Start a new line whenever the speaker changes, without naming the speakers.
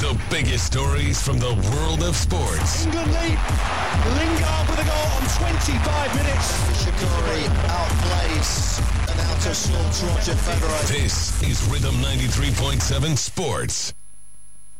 The biggest stories from the world of sports.
England lead. Lingard with a goal on 25 minutes.
Shaqiri outplays and out assaults Roger Federer.
This is Rhythm 93.7 Sports.